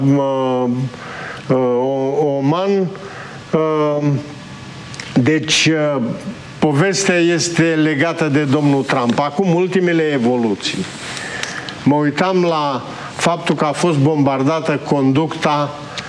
Oman. Deci, povestea este legată de domnul Trump. Acum, ultimele evoluții. Mă uitam la faptul că a fost bombardată conducta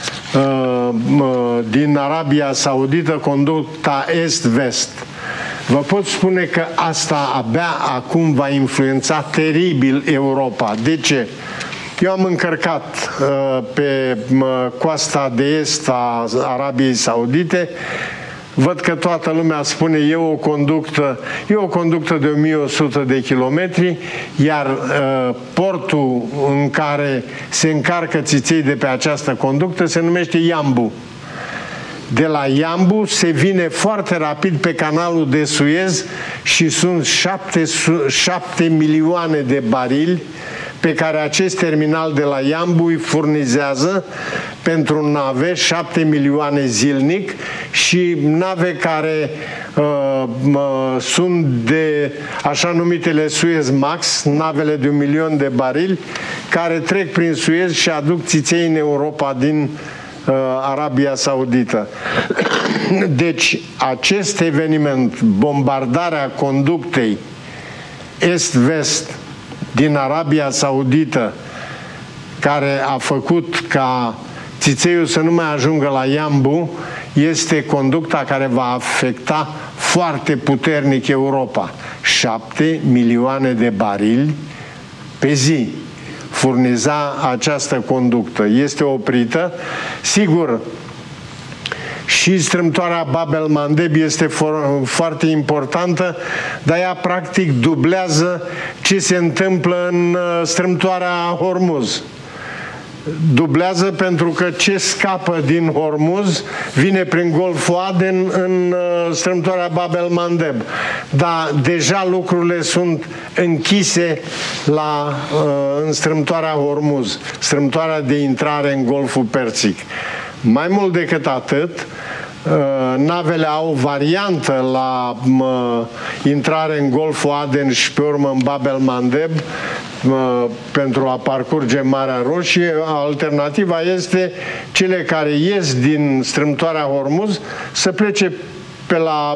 din Arabia Saudită, conducta est-vest. Vă pot spune că asta abia acum va influența teribil Europa. De ce? Eu am încărcat pe coasta de est a Arabiei Saudite. Văd că toată lumea spune e o conductă de 1100 de kilometri, iar portul în care se încarcă țiței de pe această conductă se numește Iambu. De la Iambu se vine foarte rapid pe canalul de Suez și sunt 7 milioane de barili pe care acest terminal de la Iambu îi furnizează pentru nave, 7 milioane zilnic, și nave care sunt de așa numitele Suez Max, navele de 1 milion de barili, care trec prin Suez și aduc țiței în Europa din Arabia Saudită. Deci, acest eveniment, bombardarea conductei est-vest din Arabia Saudită, care a făcut ca țițeiul să nu mai ajungă la Iambu, este conducta care va afecta foarte puternic Europa. 7 milioane de barili pe zi furniza această conductă. Este oprită. Sigur, și strâmtoarea Bab el-Mandeb este foarte importantă, dar ea practic dublează ce se întâmplă în strâmtoarea Hormuz. Dublează pentru că ce scapă din Hormuz vine prin Golful Aden în strâmtoarea Bab el-Mandeb. Dar deja lucrurile sunt închise în strâmtoarea Hormuz, strâmtoarea de intrare în Golful Persic. Mai mult decât atât, navele au variantă la intrare în Golful Aden și pe urmă în Bab el-Mandeb pentru a parcurge Marea Roșie. Alternativa este cele care ies din strâmtoarea Hormuz să plece pe la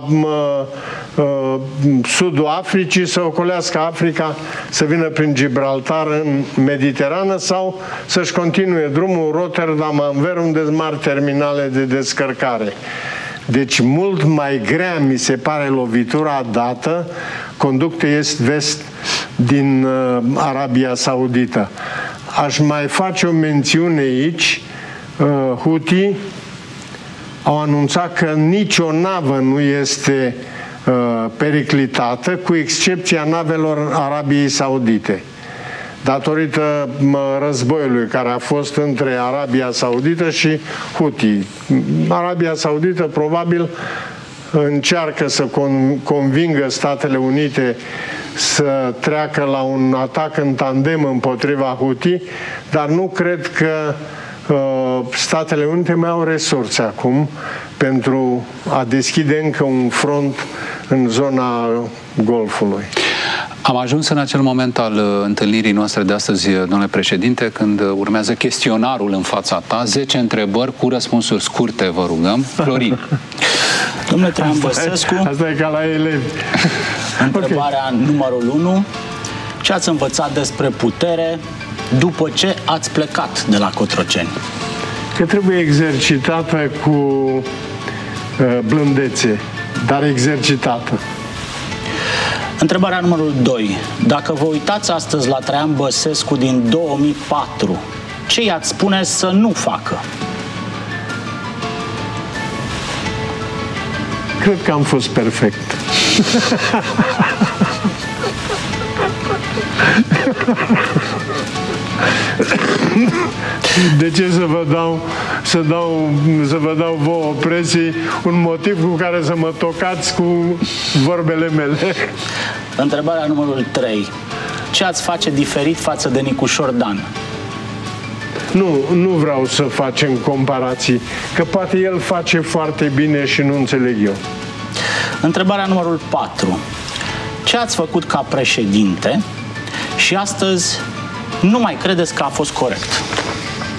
sudul Africii, să ocolească Africa, să vină prin Gibraltar în Mediterană sau să-și continue drumul Rotterdam, Anvers, unde sunt mari terminale de descărcare. Deci mult mai grea mi se pare lovitura dată conducte est-vest din Arabia Saudită. Aș mai face o mențiune aici. Houthi au anunțat că nicio navă nu este periclitată, cu excepția navelor Arabiei Saudite, datorită războiului care a fost între Arabia Saudită și Houthi. Arabia Saudită probabil încearcă să convingă Statele Unite să treacă la un atac în tandem împotriva Houthi, dar nu cred că Statele Unite mai au resurse acum pentru a deschide încă un front în zona Golfului. Am ajuns în acel moment al întâlnirii noastre de astăzi, domnule președinte, când urmează chestionarul în fața ta. 10 întrebări cu răspunsuri scurte, vă rugăm. Florin. Domnule Traian Băsescu, asta e ca la elevi. Întrebarea numărul 1. Ce ați învățat despre putere după ce ați plecat de la Cotroceni? Că trebuie exercitată cu blândețe, dar exercitată. Întrebarea numărul 2. Dacă vă uitați astăzi la Traian Băsescu din 2004, ce i-ați spune să nu facă? Cred că am fost perfect. De ce să vă dau vouă presii un motiv cu care să mă tocați cu vorbele mele? Întrebarea numărul 3. Ce ați face diferit față de Nicușor Dan? Nu vreau să facem comparații, că poate el face foarte bine și nu înțeleg eu. Întrebarea numărul 4. Ce ați făcut ca președinte și astăzi nu mai credeți că a fost corect?